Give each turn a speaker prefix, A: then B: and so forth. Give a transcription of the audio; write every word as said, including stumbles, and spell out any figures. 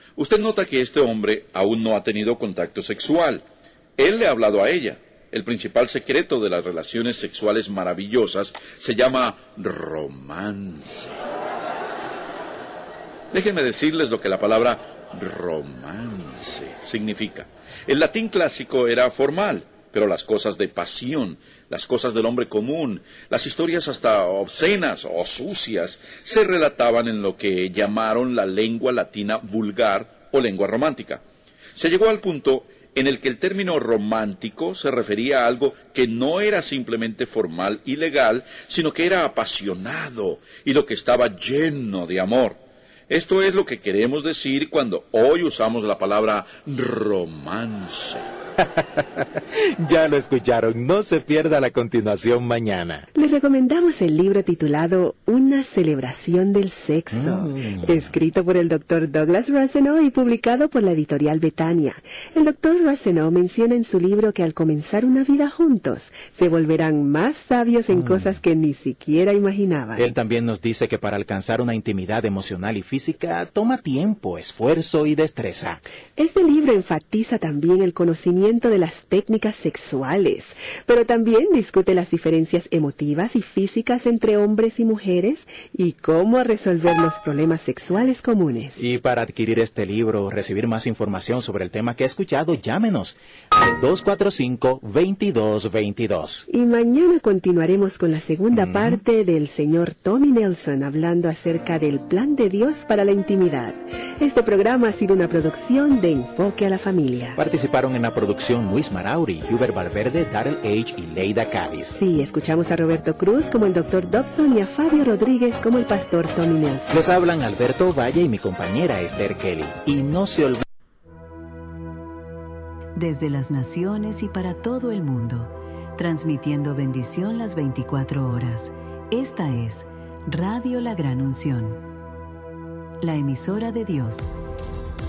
A: Usted nota que este hombre aún no ha tenido contacto sexual. Él le ha hablado a ella. El principal secreto de las relaciones sexuales maravillosas se llama romance. Déjenme decirles lo que la palabra romance significa. El latín clásico era formal, pero las cosas de pasión, las cosas del hombre común, las historias hasta obscenas o sucias, se relataban en lo que llamaron la lengua latina vulgar o lengua romántica. Se llegó al punto en el que el término romántico se refería a algo que no era simplemente formal y legal, sino que era apasionado y lo que estaba lleno de amor. Esto es lo que queremos decir cuando hoy usamos la palabra romance.
B: Ya lo escucharon, no se pierda la continuación mañana.
C: Les recomendamos el libro titulado Una celebración del sexo, mm. escrito por el doctor Douglas Rossenow y publicado por la editorial Betania. El doctor Rossenow menciona en su libro que al comenzar una vida juntos, se volverán más sabios en mm. cosas que ni siquiera imaginaban.
B: Él también nos dice que para alcanzar una intimidad emocional y física toma tiempo, esfuerzo y destreza.
C: Este libro enfatiza también el conocimiento de las técnicas sexuales, pero también discute las diferencias emotivas y físicas entre hombres y mujeres y cómo resolver los problemas sexuales comunes.
B: Y para adquirir este libro o recibir más información sobre el tema que ha escuchado, llámenos al dos cuatro cinco, veintidós veintidós.
C: Y mañana continuaremos con la segunda mm. parte del señor Tommy Nelson hablando acerca del plan de Dios para la intimidad. Este programa ha sido una producción de Enfoque a la Familia.
B: Participaron en la producción Luis Marauri, Hubert Valverde, Darrell H. y Leida Cádiz.
C: Sí, escuchamos a Roberto Cruz como el doctor Dobson y a Fabio Rodríguez como el pastor Tommy Nelson.
B: Les hablan Alberto Valle y mi compañera Esther Kelly. Y no se olviden.
D: Desde las naciones y para todo el mundo, transmitiendo bendición las veinticuatro horas. Esta es Radio La Gran Unción, la emisora de Dios.